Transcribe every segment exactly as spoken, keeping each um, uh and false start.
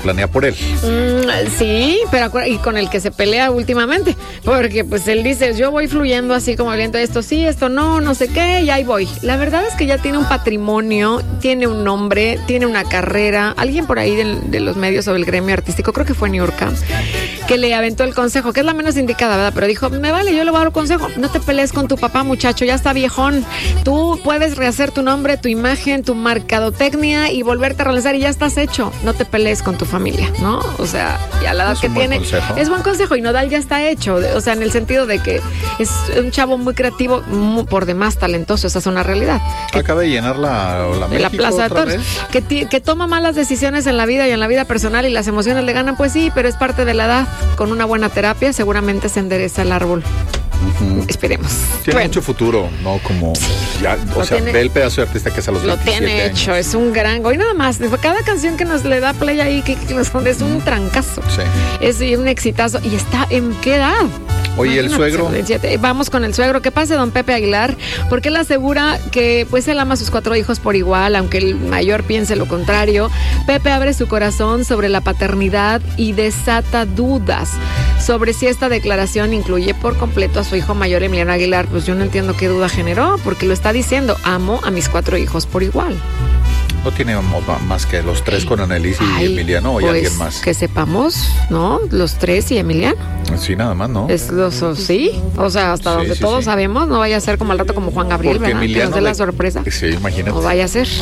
planea por él. Mm, sí, pero y con el que se pelea últimamente, porque pues él dice, yo voy fluyendo así como viendo esto sí, esto no, no sé qué, y ahí voy. La verdad es que ya tiene un patrimonio, tiene un nombre, tiene una carrera. Alguien por ahí de, de los medios sobre el gremio artístico, creo que fue Niurka, que le aventó el consejo, que es la menos indicada, ¿verdad? Pero dijo, me vale, yo le voy a dar un consejo, no te pelees con tu papá, muchacho, ya está viejón. Tú puedes rehacer tu nombre, tu imagen, tu mercadotecnia y volverte a realizar y ya estás hecho. No te pelees con tu familia, ¿no? O sea, ya la edad que tiene consejo. Es buen consejo y Nodal ya está hecho, o sea, en el sentido de que es un chavo muy creativo, muy, por demás talentoso, esa es una realidad. Acaba de llenar la, la, la Plaza de Toros. Que, que toma malas decisiones en la vida y en la vida personal y las emociones le ganan, pues sí, pero es parte de la edad. Con una buena terapia seguramente se endereza el árbol. Uh-huh. Esperemos. Tiene bueno. mucho futuro, ¿no? Como sí, ya, o sea, tiene, ve el pedazo de artista que es a los lo tiene años. hecho, es un gran hoy nada más. Cada canción que nos le da play ahí que, que nos es un trancazo. Sí. Es un exitazo. ¿Y está en qué edad? Oye, el suegro. Vamos con el suegro. ¿Qué pasa, don Pepe Aguilar? Porque él asegura que pues él ama a sus cuatro hijos por igual, aunque el mayor piense lo contrario. Pepe abre su corazón sobre la paternidad y desata dudas sobre si esta declaración incluye por completo a su hijo mayor, Emiliano Aguilar. Pues yo no entiendo qué duda generó, porque lo está diciendo, amo a mis cuatro hijos por igual. No tiene más que los tres con Annelise y Ay, Emiliano, o hay pues, alguien más. Que sepamos, ¿no? Los tres y Emiliano. Sí, nada más, ¿no? Es los, sí, o sea, hasta sí, donde sí, todos sí. sabemos, no vaya a ser como al rato como Juan Gabriel, Porque ¿verdad? Emiliano que nos dé la sorpresa. Sí, imagínate. No vaya a ser.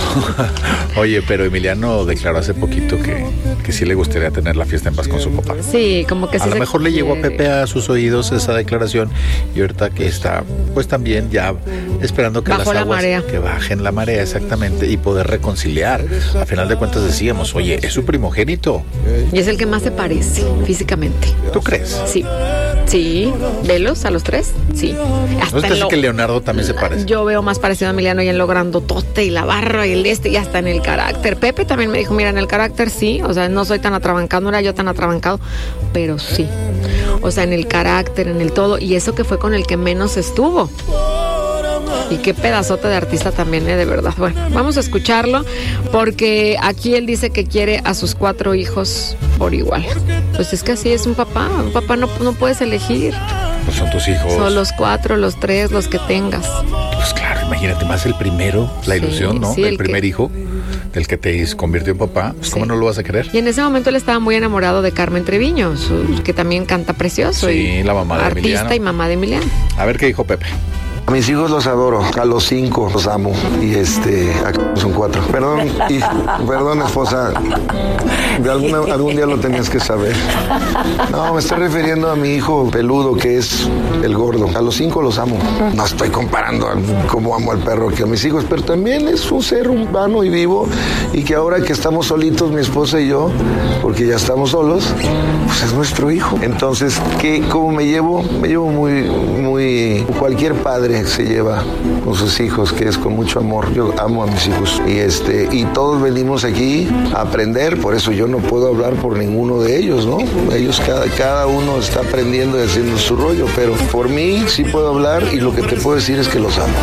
Oye, pero Emiliano declaró hace poquito que, que sí le gustaría tener la fiesta en paz con su papá. Sí, como que a sí. A lo mejor le llegó a Pepe a sus oídos esa declaración y ahorita que está, pues también ya esperando que Bajó las aguas, la marea. que bajen la marea, exactamente, y poder reconciliar. A final de cuentas decíamos, oye, es su primogénito. Y es el que más se parece físicamente. ¿Tú crees? Sí. Sí, velos a los tres, sí. Hasta ¿No es lo, que Leonardo también se parece? Yo veo más parecido a Emiliano y en lo grandotote y la barra y el este y hasta en el carácter. Pepe también me dijo, mira, en el carácter sí, o sea, no soy tan atrabancado, no era yo tan atrabancado, pero sí. O sea, en el carácter, en el todo, y eso que fue con el que menos estuvo. Y qué pedazote de artista también, ¿eh? De verdad. Bueno, vamos a escucharlo porque aquí él dice que quiere a sus cuatro hijos por igual. Pues es que así es un papá. Un papá no, no puedes elegir. Pues son tus hijos. Son los cuatro, los tres, los que tengas. Pues claro, imagínate más el primero, la ilusión, sí, ¿no? Sí, el, el primer que... hijo, del que te convirtió en papá. Pues sí. ¿Cómo no lo vas a querer? Y en ese momento él estaba muy enamorado de Carmen Treviño, su, que también canta precioso. Sí, y la mamá de artista Emiliano. y mamá de Emiliano. A ver qué dijo Pepe. A mis hijos los adoro, a los cinco los amo y este, acá son cuatro. Perdón, y, perdón esposa, de alguna, algún día lo tenías que saber. No, me estoy refiriendo a mi hijo peludo que es el gordo. A los cinco los amo. No estoy comparando a cómo amo al perro que a mis hijos, pero también es un ser humano y vivo y que ahora que estamos solitos, mi esposa y yo, porque ya estamos solos, pues es nuestro hijo. Entonces, ¿qué, cómo me llevo? Me llevo muy, muy, cualquier padre se lleva con sus hijos, que es con mucho amor. Yo amo a mis hijos y este y todos venimos aquí a aprender, por eso yo no puedo hablar por ninguno de ellos, ¿no? Ellos cada, cada uno está aprendiendo y haciendo su rollo, pero por mí sí puedo hablar y lo que te puedo decir es que los amo.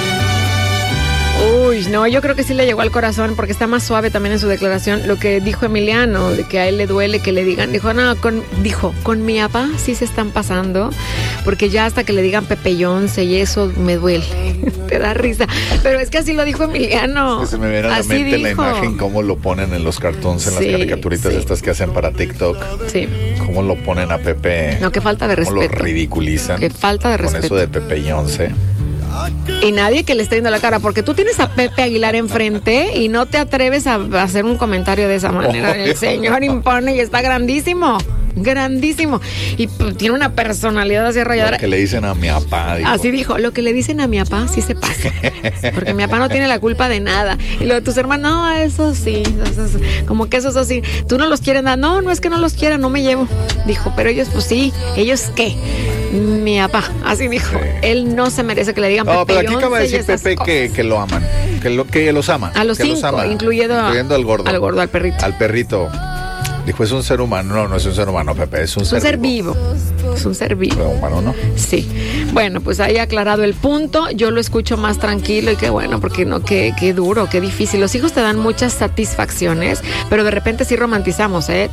Uy, no, yo creo que sí le llegó al corazón porque está más suave también en su declaración lo que dijo Emiliano, de que a él le duele que le digan, dijo, no, con, dijo, con mi papá sí se están pasando, porque ya hasta que le digan Pepe Yonce y eso me duele, te da risa, pero es que así lo dijo Emiliano. Es que se me viene a la así mente dijo. La imagen, cómo lo ponen en los cartoons, en sí, las caricaturitas sí. estas que hacen para TikTok, sí. Cómo lo ponen a Pepe, no, qué falta de respeto, cómo lo ridiculizan, qué falta de respeto, con eso de Pepe Yonce. Y nadie que le esté viendo la cara, porque tú tienes a Pepe Aguilar enfrente y no te atreves a hacer un comentario de esa manera. Oh, el señor impone y está grandísimo, grandísimo. Y pues, tiene una personalidad así arrolladora. Lo que le dicen a mi papá. Dijo. Así dijo, lo que le dicen a mi papá sí se pasa. Porque mi papá no tiene la culpa de nada. Y lo de tus hermanos, no, eso sí. Eso, eso, como que eso es así. Tú no los quieres dar. No, no es que no los quiera, no me llevo. Dijo, pero ellos, pues sí. ¿Ellos qué? Mi papá, así dijo. Sí. Él no se merece que le digan Pepe. No, pero aquí acaba de decir Pepe que, que lo aman. Que, lo, que los ama. A los que cinco, los ama, incluyendo, incluyendo al gordo. Al gordo, al perrito. Al perrito. Dijo, es un ser humano. No, no es un ser humano, Pepe, es un, es ser, un ser vivo. vivo. Es un ser vivo. Pero humano, ¿no? Sí. Bueno, pues ahí aclarado el punto. Yo lo escucho más tranquilo y qué bueno, porque no, qué, qué duro, qué difícil. Los hijos te dan muchas satisfacciones, pero de repente sí romantizamos, ¿eh?